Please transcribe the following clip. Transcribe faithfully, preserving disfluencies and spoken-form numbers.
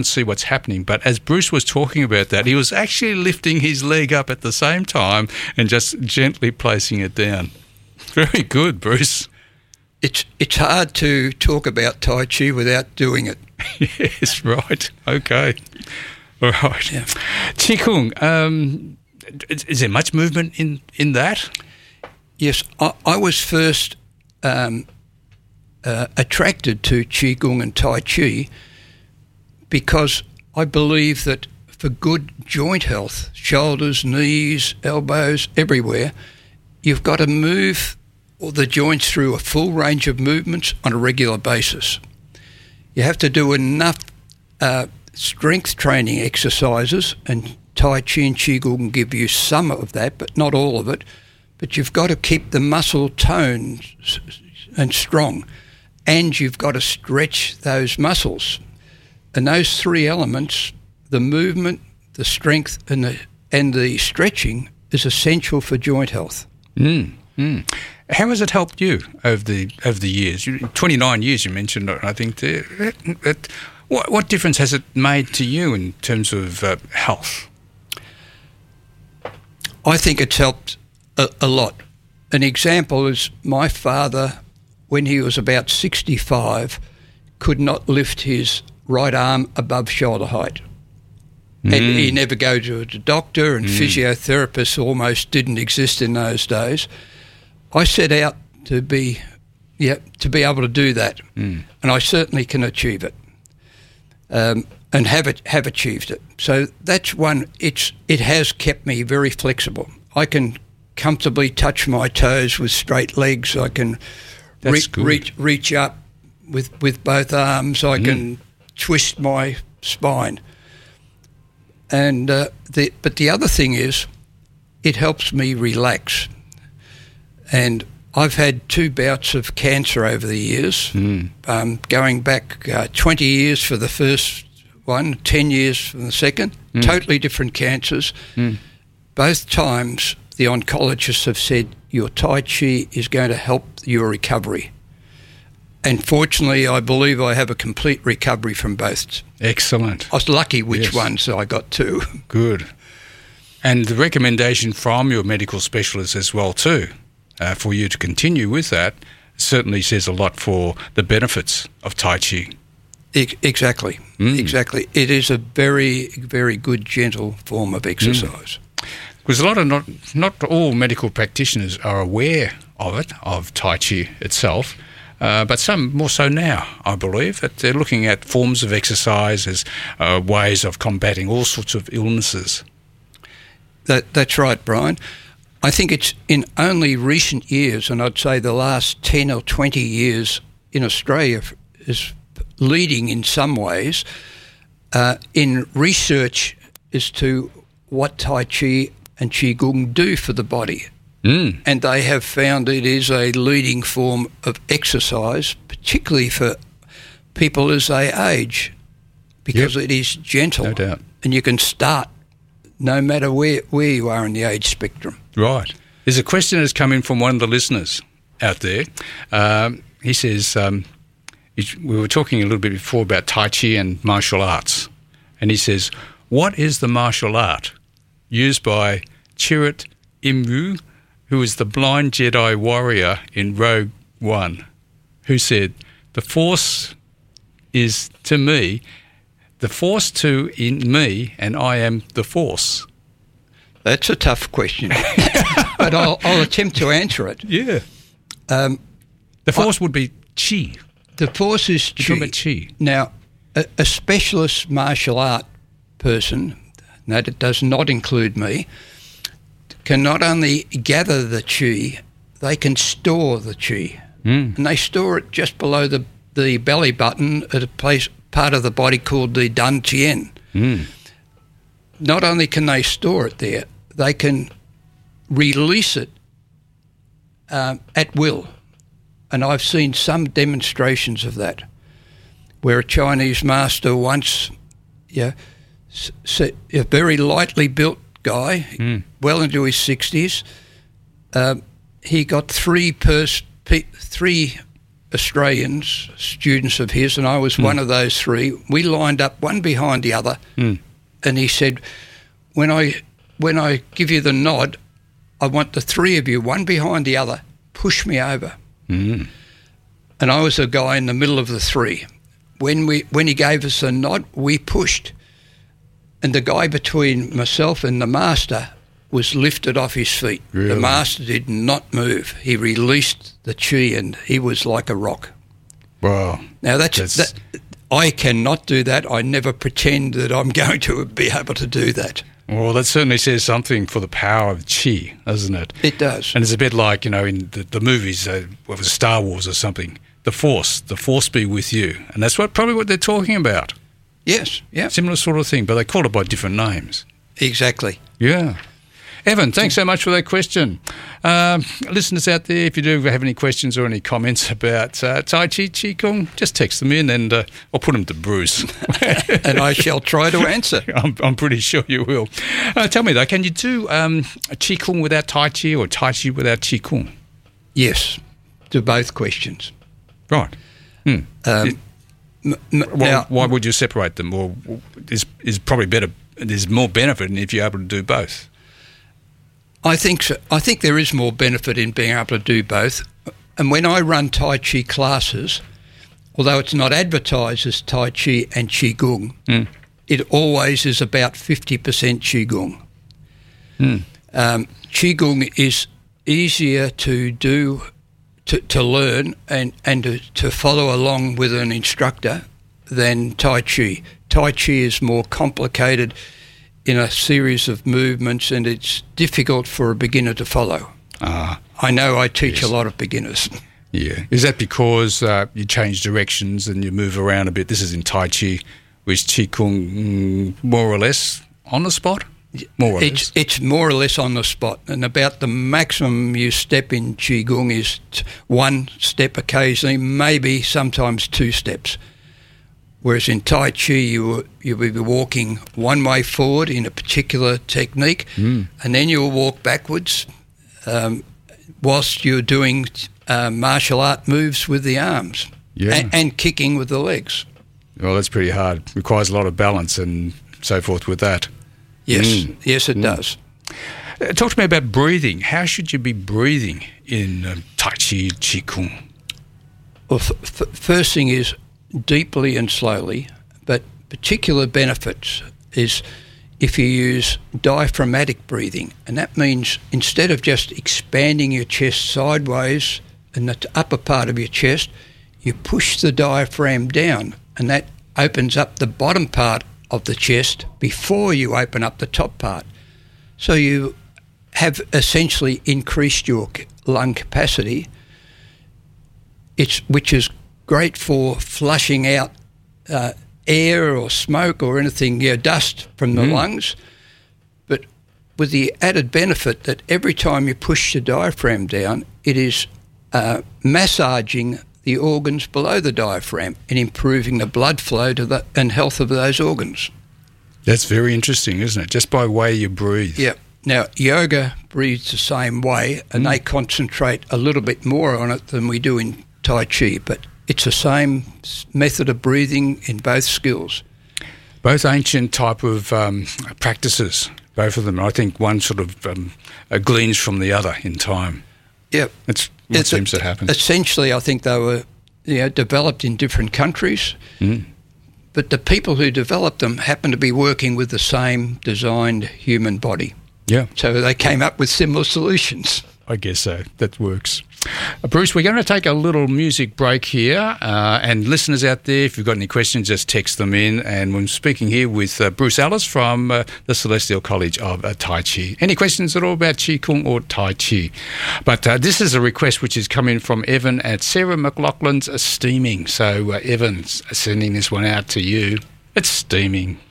see what's happening. But as Bruce was talking about that, he was actually lifting his leg up at the same time and just gently placing it down. Very good, Bruce. It's it's hard to talk about Tai Chi without doing it. Yes, right. Okay. All right. Yeah. Qigong, um, is, is there much movement in, in that? Yes, I, I was first um, uh, attracted to Qigong and Tai Chi because I believe that for good joint health, shoulders, knees, elbows, everywhere, you've got to move all the joints through a full range of movements on a regular basis. You have to do enough uh, strength training exercises, and Tai Chi and Qigong give you some of that, but not all of it. But you've got to keep the muscle toned and strong, and you've got to stretch those muscles. And those three elements, the movement, the strength, and the and the stretching, is essential for joint health. Mm, mm. How has it helped you over the over the years? twenty-nine years you mentioned, I think. There. What, what difference has it made to you in terms of uh, health? I think it's helped a, a lot. An example is my father, when he was about sixty-five, could not lift his right arm above shoulder height. Mm. And he never go to a doctor, and mm. physiotherapists almost didn't exist in those days. I set out to be, yeah, to be able to do that, mm. and I certainly can achieve it, um, and have it have achieved it. So that's one. It's it has kept me very flexible. I can comfortably touch my toes with straight legs. I can re- reach reach up with with both arms. I mm. can twist my spine, and uh, the but the other thing is, it helps me relax. And I've had two bouts of cancer over the years, mm. um, going back uh, twenty years for the first one, ten years for the second, mm. totally different cancers. Mm. Both times the oncologists have said your Tai Chi is going to help your recovery. And fortunately, I believe I have a complete recovery from both. Excellent. I was lucky which yes. one, so I got two. Good. And the recommendation from your medical specialist as well too, Uh, for you to continue with that, certainly says a lot for the benefits of Tai Chi. E- exactly, mm. exactly. It is a very, very good, gentle form of exercise. Mm. Because a lot of not not all medical practitioners are aware of it, of Tai Chi itself, uh, but some more so now, I believe, that they're looking at forms of exercise as uh, ways of combating all sorts of illnesses. That, that's right, Brian. I think it's in only recent years, and I'd say the last ten or twenty years in Australia is leading in some ways uh, in research as to what Tai Chi and Qigong do for the body. Mm. And they have found it is a leading form of exercise, particularly for people as they age, because yep. it is gentle. No doubt. And you can start no matter where, where you are in the age spectrum. Right. There's a question that's come in from one of the listeners out there. Um, he says, um, we were talking a little bit before about Tai Chi and martial arts, and he says, what is the martial art used by Chirrut Imru, who is the blind Jedi warrior in Rogue One, who said, the Force is to me, the Force to in me, and I am the Force. That's a tough question, but I'll, I'll attempt to answer it. Yeah. Um, the Force I, would be Qi. The Force is Qi. About Qi. Now, a, a specialist martial art person, that does not include me, can not only gather the Qi, they can store the Qi. Mm. And they store it just below the, the belly button at a place, part of the body called the Dantian. Mm. Not only can they store it there, they can release it um, at will. And I've seen some demonstrations of that, where a Chinese master once, yeah, s- a very lightly built guy, mm. well into his sixties, uh, he got three pers- pe- three Australians, students of his, and I was mm. one of those three. We lined up one behind the other, mm. and he said, when I when I give you the nod, I want the three of you, one behind the other, push me over. Mm. And I was the guy in the middle of the three. When we when he gave us a nod, we pushed. And the guy between myself and the master was lifted off his feet. Really? The master did not move. He released the chi and he was like a rock. Wow. Now, that's, that's... that. I cannot do that. I never pretend that I'm going to be able to do that. Well, that certainly says something for the power of chi, doesn't it? It does. And it's a bit like, you know, in the, the movies, uh, whether it was Star Wars or something, the Force, the Force be with you. And that's what probably what they're talking about. Yes, yeah. Similar sort of thing, but they call it by different names. Exactly. Yeah. Evan, thanks so much for that question. Um, listeners out there, if you do have any questions or any comments about uh, Tai Chi, Qi Kung, just text them in and uh, I'll put them to Bruce. And I shall try to answer. I'm, I'm pretty sure you will. Uh, tell me though, can you do um, a Qi Kung without Tai Chi or Tai Chi without Qi Kung? Yes, to both questions. Right. Hmm. Um, it, m- m- well, now, why would you separate them? Or is is probably better? There's more benefit if you're able to do both. I think so. I think there is more benefit in being able to do both. And when I run Tai Chi classes, although it's not advertised as Tai Chi and Qigong, mm. it always is about fifty percent Qigong. Mm. Um, Qigong is easier to do, to, to learn and, and to, to follow along with an instructor than Tai Chi. Tai Chi is more complicated in a series of movements, and it's difficult for a beginner to follow. Ah, I know I teach yes. a lot of beginners. Yeah. Is that because uh, you change directions and you move around a bit? This is in Tai Chi, which Qi Kung mm, more or less on the spot? More or it's, less? It's more or less on the spot, and about the maximum you step in Qigong is t- one step occasionally, maybe sometimes two steps. Whereas in Tai Chi, you you will be walking one way forward in a particular technique, mm. and then you'll walk backwards um, whilst you're doing uh, martial art moves with the arms yeah. and, and kicking with the legs. Well, that's pretty hard. Requires a lot of balance and so forth with that. Yes, mm. yes, it mm. does. Uh, talk to me about breathing. How should you be breathing in um, Tai Chi, Qi Kung? Well, f- f- first thing is deeply and slowly, but particular benefits is if you use diaphragmatic breathing, and that means instead of just expanding your chest sideways and the upper part of your chest, you push the diaphragm down, and that opens up the bottom part of the chest before you open up the top part. So you have essentially increased your lung capacity, it's which is great for flushing out uh, air or smoke or anything, you know, dust from the mm. lungs, but with the added benefit that every time you push the diaphragm down, it is uh, massaging the organs below the diaphragm and improving the blood flow to the and health of those organs. That's very interesting, isn't it? Just by the way you breathe. Yeah. Now, yoga breathes the same way, and mm. they concentrate a little bit more on it than we do in Tai Chi, but it's the same method of breathing in both skills. Both ancient type of um, practices, both of them. I think one sort of um, uh, gleans from the other in time. Yeah. That's what it's seems a, to happen. Essentially, I think they were you know, developed in different countries, mm. but the people who developed them happened to be working with the same designed human body. Yeah. So they came up with similar solutions. I guess so. That works. Uh, Bruce, we're going to take a little music break here. Uh, and listeners out there, if you've got any questions, just text them in. And we're speaking here with uh, Bruce Ellis from uh, the Celestial College of uh, Tai Chi. Any questions at all about Qi Kung or Tai Chi? But uh, this is a request which is coming from Evan at Sarah McLaughlin's Steaming. So, uh, Evan's sending this one out to you. It's steaming.